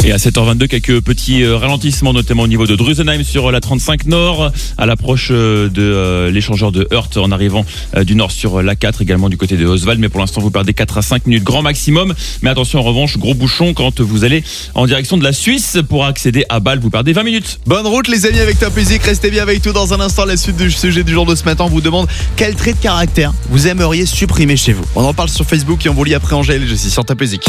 Et à 7h22, quelques petits ralentissements, notamment au niveau de Drusenheim sur la 35 Nord, à l'approche de l'échangeur de Heurt en arrivant du nord sur la 4, également du côté de Oswald. Mais pour l'instant, vous perdez 4 à 5 minutes grand maximum. Mais attention, en revanche, gros bouchon quand vous allez en direction de la Suisse pour accéder à Bâle. Vous perdez 20 minutes. Bonne route les amis avec Top Music. Restez bien avec nous dans un instant. La suite du sujet du jour de ce matin. On vous demande quel trait de caractère vous aimeriez supprimer chez vous. On en parle sur Facebook et on vous lit après Angèle. Je suis sur Top Music.